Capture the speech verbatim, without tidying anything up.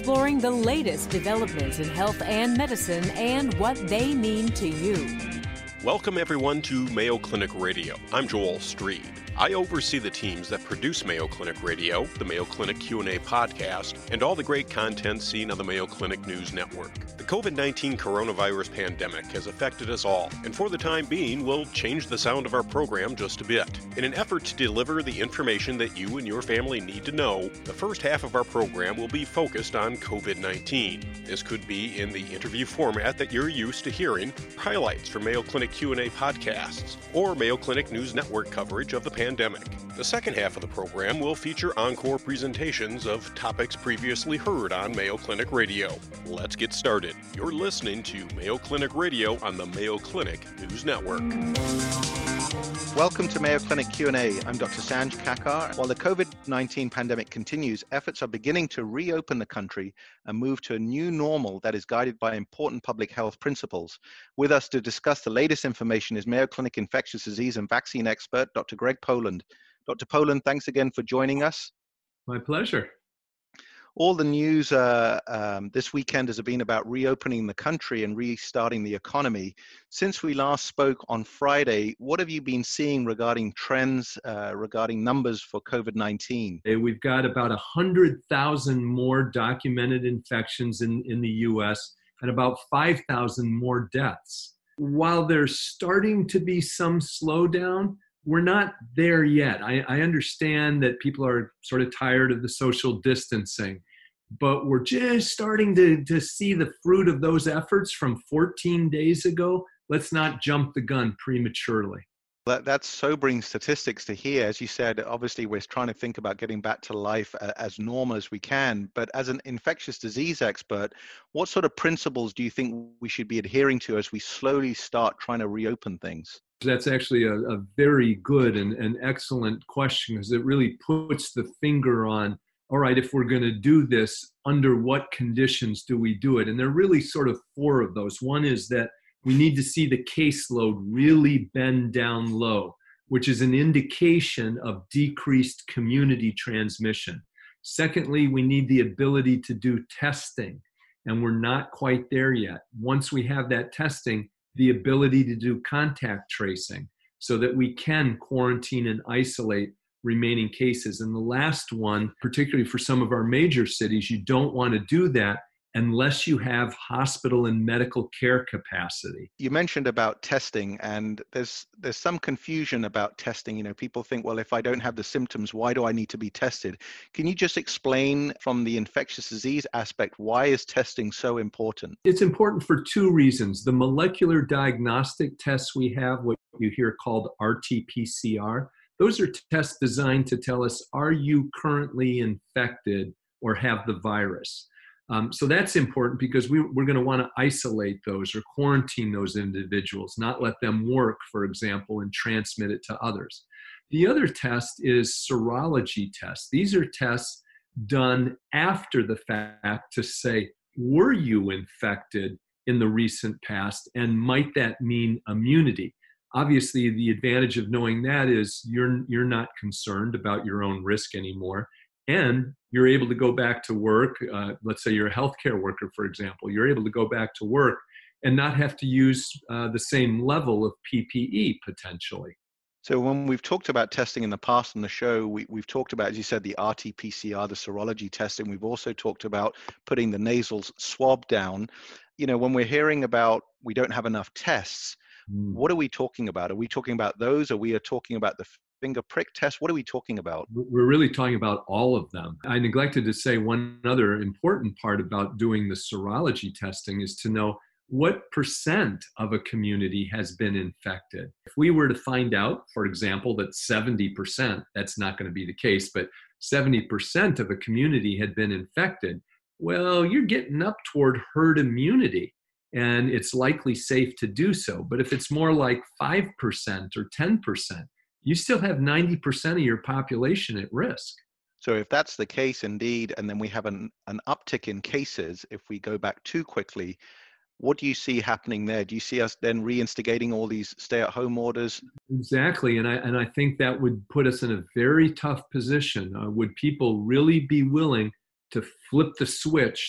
exploring the latest developments in health and medicine and what they mean to you. Welcome everyone to Mayo Clinic Radio. I'm Joel Streed. I oversee the teams that produce Mayo Clinic Radio, the Mayo Clinic Q and A podcast, and all the great content seen on the Mayo Clinic News Network. The covid nineteen coronavirus pandemic has affected us all, and for the time being, we'll change the sound of our program just a bit. In an effort to deliver the information that you and your family need to know, the first half of our program will be focused on covid nineteen. This could be in the interview format that you're used to hearing, highlights from Mayo Clinic Q and A podcasts, or Mayo Clinic News Network coverage of the pandemic. The second half of the program will feature encore presentations of topics previously heard on Mayo Clinic Radio. Let's get started. You're listening to Mayo Clinic Radio on the Mayo Clinic News Network. Welcome to Mayo Clinic Q and A. I'm Doctor Sanj Kakar. While the covid nineteen pandemic continues, efforts are beginning to reopen the country and move to a new normal that is guided by important public health principles. With us to discuss the latest information is Mayo Clinic infectious disease and vaccine expert, Doctor Greg Poland. Doctor Poland, thanks again for joining us. My pleasure. All the news uh, um, this weekend has been about reopening the country and restarting the economy. Since we last spoke on Friday, what have you been seeing regarding trends, uh, regarding numbers for covid nineteen? We've got about one hundred thousand more documented infections in, in the U S and about five thousand more deaths. While there's starting to be some slowdown, we're not there yet. I, I understand that people are sort of tired of the social distancing, but we're just starting to, to see the fruit of those efforts from fourteen days ago. Let's not jump the gun prematurely. That, that's sobering statistics to hear. As you said, obviously we're trying to think about getting back to life as normal as we can. But as an infectious disease expert, what sort of principles do you think we should be adhering to as we slowly start trying to reopen things? That's actually a, a very good and, and excellent question, because it really puts the finger on, all right, if we're going to do this, under what conditions do we do it? And there are really sort of four of those. One is that we need to see the caseload really bend down low, which is an indication of decreased community transmission. Secondly, we need the ability to do testing, and we're not quite there yet. Once we have that testing, the ability to do contact tracing so that we can quarantine and isolate remaining cases. And the last one, particularly for some of our major cities, you don't want to do that unless you have hospital and medical care capacity. You mentioned about testing, and there's there's some confusion about testing. You know, people think, well, if I don't have the symptoms, why do I need to be tested? Can you just explain from the infectious disease aspect, why is testing so important? It's important for two reasons. The molecular diagnostic tests we have, what you hear called R T P C R, those are tests designed to tell us, are you currently infected or have the virus? Um, so that's important because we, we're going to want to isolate those or quarantine those individuals, not let them work, for example, and transmit it to others. The other test is serology tests. These are tests done after the fact to say, were you infected in the recent past, and might that mean immunity? Obviously, the advantage of knowing that is you're, you're not concerned about your own risk anymore. And you're able to go back to work. Uh, let's say you're a healthcare worker, for example. You're able to go back to work and not have to use uh, the same level of P P E potentially. So when we've talked about testing in the past on the show, we, we've talked about, as you said, the R T P C R, the serology testing. We've also talked about putting the nasal swab down. You know, when we're hearing about we don't have enough tests, mm. what are we talking about? Are we talking about those? Or we are talking about the finger prick test? What are we talking about? We're really talking about all of them. I neglected to say one other important part about doing the serology testing is to know what percent of a community has been infected. If we were to find out, for example, that seventy percent, that's not going to be the case, but seventy percent of a community had been infected, well, you're getting up toward herd immunity, and it's likely safe to do so. But if it's more like five percent or ten percent, you still have ninety percent of your population at risk. So if that's the case indeed, and then we have an, an uptick in cases, if we go back too quickly, what do you see happening there? Do you see us then reinstigating all these stay-at-home orders? Exactly, and I and I think that would put us in a very tough position. Uh, would people really be willing to flip the switch